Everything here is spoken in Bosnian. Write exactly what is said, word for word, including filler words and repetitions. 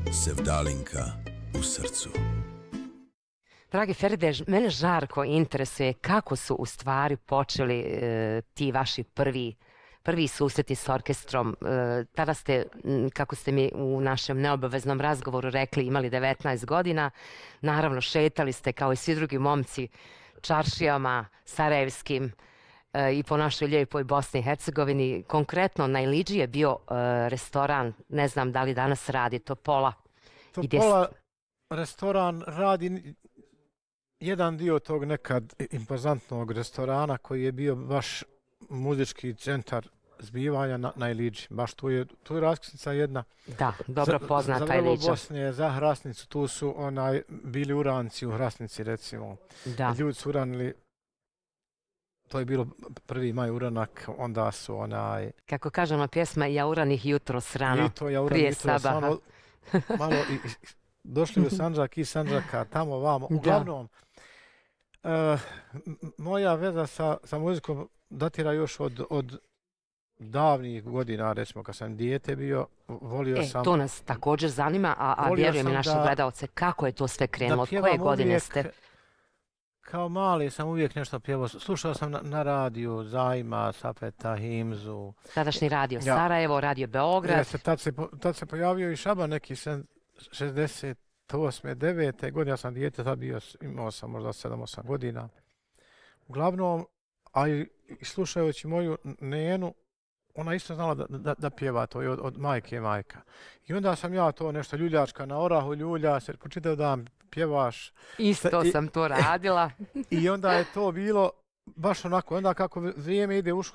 Sevdalinka u srcu. Dragi Feride, mene žarko interesuje kako su u stvari počeli e, ti vaši prvi, prvi susreti s orkestrom. E, tada ste, kako ste mi u našem neobaveznom razgovoru rekli, imali devetnaest godina. Naravno, šetali ste kao i svi drugi momci čaršijama sarajevskim e, i po našoj lijepoj Bosni i Hercegovini. Konkretno, na Iliđi je bio e, restoran, ne znam da li danas radi, Topola. Topola restoran radi jedan dio tog nekad impozantnog restorana koji je bio baš muzički centar zbivanja na, na Iliđi. Baš tu je, tu je raskrsnica jedna. Da, dobro poznata za, Iliđa. Za Bosne, za Hrasnicu, tu su onaj, bili uranci u Hrasnici recimo. Da. Ljudi su uranili, to je bilo prvi maj uranak, onda su onaj... Kako kažemo pjesma, ja uranih jutro srano, I to ja uranih prije jutro sabaha. Srano, malo i, i, došli u Sandžak i Sandžaka, tamo vamo. Uglavnom, uh, moja veza sa, sa muzikom datira još od, od davnih godina, recimo kad sam dijete bio, volio e, sam... to nas također zanima, a, a vjerujem i naše gledalce, kako je to sve krenulo, od koje godine uvijek, ste? Kao mali sam uvijek nešto pjevao, slušao sam na, na radiju Zajma, Sapeta, Himzu. Tadašnji radio ja. Sarajevo, radio Beograd. Jeste, tad se, tad se pojavio i Šaban neki šezdeset osme, devete godine, ja sam dijete, tad bio, imao sam možda sedam osam godina. Uglavnom, a i, i slušajući moju Nenu, ona isto znala da, da, da pjeva to od, od majke i majka. I onda sam ja to nešto ljuljačka na orahu, ljulja, se počitao dan pjevaš. Isto I, sam to radila. I onda je to bilo baš onako, onda kako vrijeme ide u